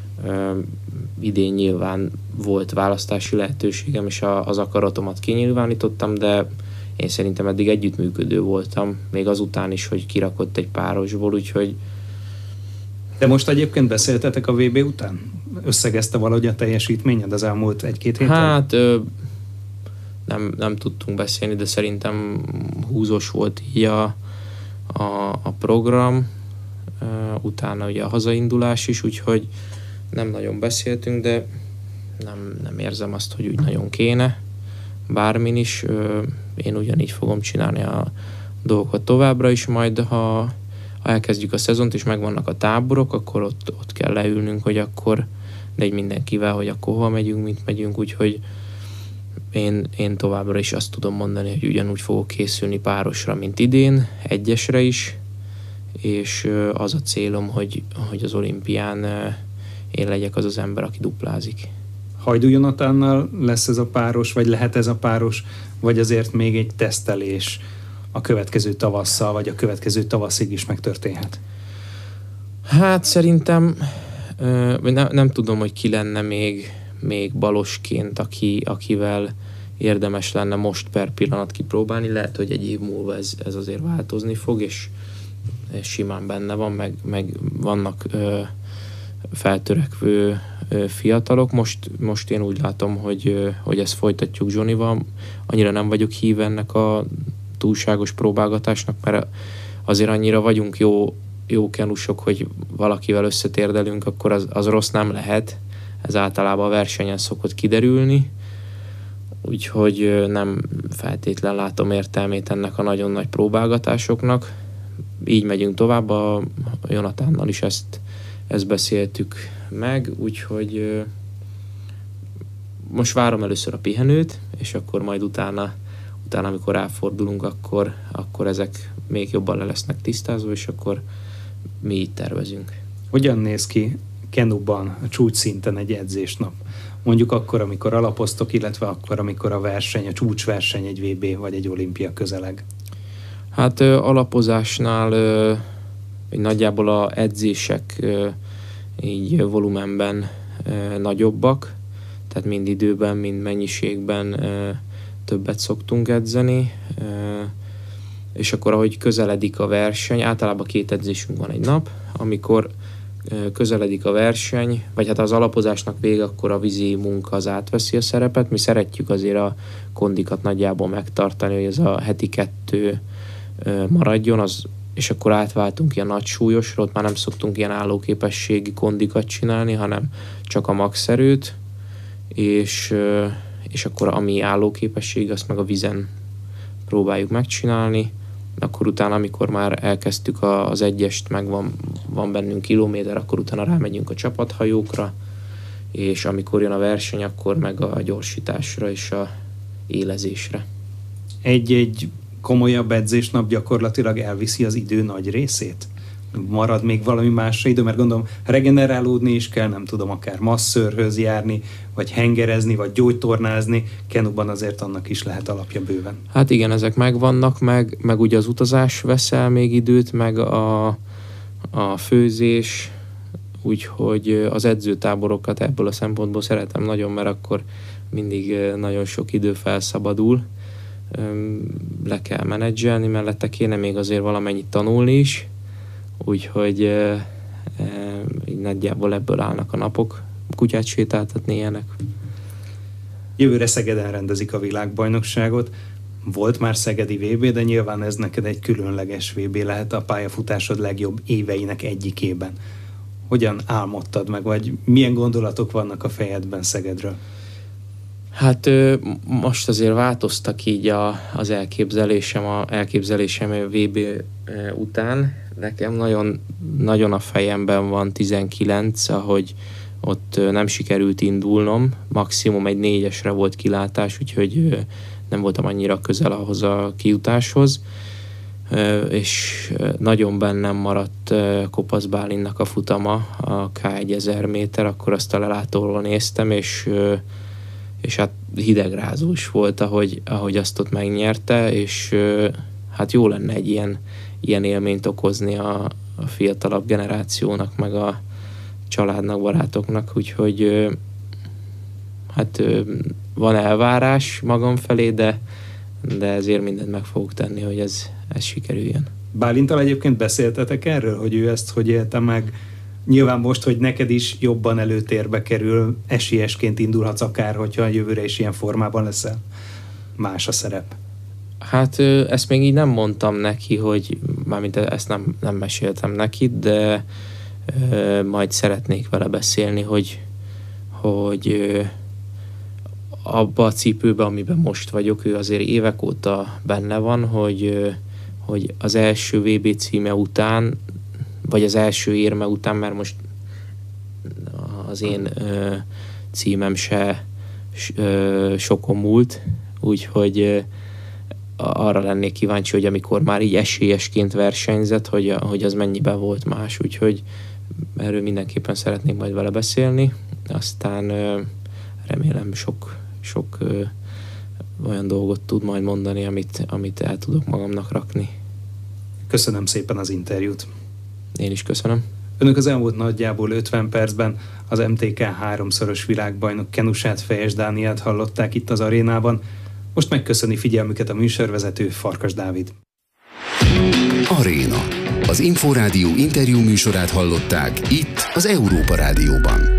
Idén nyilván volt választási lehetőségem, és a, az akaratomat kinyilvánítottam, de én szerintem eddig együttműködő voltam, még azután is, hogy kirakott egy párosból, úgyhogy... De most egyébként beszéltetek a vé bé után? Összegezte valahogy a teljesítményed az elmúlt egy-két héten? Hát ö, nem, nem tudtunk beszélni, de szerintem húzós volt így a, a, a program, ö, utána ugye a hazaindulás is, úgyhogy nem nagyon beszéltünk, de nem, nem érzem azt, hogy úgy nagyon kéne bármin is. Ö, én ugyanígy fogom csinálni a dolgokat továbbra is, majd ha ha elkezdjük a szezont, és megvannak a táborok, akkor ott, ott kell leülnünk, hogy akkor, de egy mindenkivel, hogy akkor hova megyünk, mint megyünk, úgyhogy én, én továbbra is azt tudom mondani, hogy ugyanúgy fogok készülni párosra, mint idén, egyesre is, és az a célom, hogy, hogy az olimpián én legyek az az ember, aki duplázik. Hajdú Jonatánnal lesz ez a páros, vagy lehet ez a páros, vagy azért még egy tesztelés a következő tavasszal, vagy a következő tavaszig is megtörténhet? Hát szerintem nem, nem tudom, hogy ki lenne még, még balosként, aki, akivel érdemes lenne most per pillanat kipróbálni. Lehet, hogy egy év múlva ez, ez azért változni fog, és simán benne van, meg, meg vannak ö, feltörekvő ö, fiatalok. Most, most én úgy látom, hogy, ö, hogy ezt folytatjuk Johnnyval. Annyira nem vagyok híve ennek a túlságos próbálgatásnak, mert azért annyira vagyunk jó, jó kenusok, hogy valakivel összetérdelünk, akkor az, az rossz nem lehet. Ez általában a versenyen szokott kiderülni, úgyhogy nem feltétlen látom értelmét ennek a nagyon nagy próbálgatásoknak. Így megyünk tovább, a Jonatánnal is ezt, ezt beszéltük meg, úgyhogy most várom először a pihenőt, és akkor majd utána utána, amikor ráfordulunk, akkor, akkor ezek még jobban le lesznek tisztázva, és akkor mi így tervezünk. Hogyan néz ki kenuban a csúcsszinten egy edzésnap? Mondjuk akkor, amikor alapoztok, illetve akkor, amikor a verseny, a csúcsverseny egy vé bé vagy egy olimpia közeleg? Hát ö, alapozásnál ö, nagyjából a edzések ö, így volumenben ö, nagyobbak, tehát mind időben, mind mennyiségben ö, többet szoktunk edzeni, és akkor ahogy közeledik a verseny, általában két edzésünk van egy nap, amikor közeledik a verseny, vagy hát az alapozásnak vége, akkor a vízi munka az átveszi a szerepet. Mi szeretjük azért a kondikat nagyjából megtartani, hogy ez a heti kettő maradjon, az és akkor átváltunk ilyen nagy súlyosra, ott már nem szoktunk ilyen állóképességi kondikat csinálni, hanem csak a max erőt, és, és akkor ami állóképesség, azt meg a vízen próbáljuk megcsinálni. Akkor utána, amikor már elkezdtük az egyest, meg van, van bennünk kilométer, akkor utána rámegyünk a csapathajókra, és amikor jön a verseny, akkor meg a gyorsításra és a élezésre. Egy-egy komolyabb edzésnap gyakorlatilag elviszi az idő nagy részét? Marad még valami másra idő? Mert gondolom regenerálódni is kell, nem tudom, akár masszörhöz járni, vagy hengerezni, vagy gyógytornázni. Kenuban azért annak is lehet alapja bőven. Hát igen, ezek megvannak, meg, meg ugye az utazás vesz el még időt, meg a, a főzés, úgyhogy az edzőtáborokat ebből a szempontból szeretem nagyon, mert akkor mindig nagyon sok idő felszabadul. Le kell menedzselni, mellette kéne még azért valamennyit tanulni is, úgyhogy e, e, így nagyjából ebből állnak a napok. Kutyát sétáltatni ilyenek. Jövőre Szegeden rendezik a világbajnokságot. Volt már szegedi vé bé, de nyilván ez neked egy különleges vé bé lehet a pályafutásod legjobb éveinek egyikében. Hogyan álmodtad meg, vagy milyen gondolatok vannak a fejedben Szegedről? Hát most azért változtak így a, az elképzelésem, a elképzelésem a vé bé után. Nekem nagyon, nagyon a fejemben van tizenkilenc, ahogy ott nem sikerült indulnom. Maximum egy négyesre volt kilátás, úgyhogy nem voltam annyira közel ahhoz a kijutáshoz. És nagyon bennem maradt Kopasz Bálintnak a futama, a ká ezer méter, akkor azt a lelátóról néztem, és és hát hidegrázó is volt, ahogy, ahogy azt ott megnyerte, és hát jó lenne egy ilyen, ilyen élményt okozni a, a fiatalabb generációnak, meg a családnak, barátoknak, úgyhogy hát van elvárás magam felé, de, de ezért mindent meg fogok tenni, hogy ez, ez sikerüljön. Bálinttal egyébként beszéltetek erről, hogy ő ezt hogy élte meg? Nyilván most, hogy neked is jobban előtérbe kerül, esélyesként indulhatsz akár, hogyha a jövőre is ilyen formában leszel. Más a szerep. Hát ezt még így nem mondtam neki, hogy mármint ezt nem, nem meséltem neki, de ö, majd szeretnék vele beszélni, hogy, hogy ö, abba a cipőbe, amiben most vagyok, ő azért évek óta benne van, hogy, ö, hogy az első vé bé címe után, vagy az első érme után, mert most az én ö, címem se ö, sokon múlt, úgyhogy ö, arra lennék kíváncsi, hogy amikor már így esélyesként versenyzett, hogy, hogy az mennyiben volt más, úgyhogy erről mindenképpen szeretnék majd vele beszélni, aztán ö, remélem sok, sok ö, olyan dolgot tud majd mondani, amit, amit el tudok magamnak rakni. Köszönöm szépen az interjút. Én is köszönöm. Önök az elmúlt nagyjából ötven percben az em té ká háromszoros világbajnok Kenusát, Fejes Dánielt hallották itt az arénában. Most megköszöni figyelmüket a műsorvezető, Farkas Dávid. Aréna. Az Inforádió interjú műsorát hallották itt az Európa Rádióban.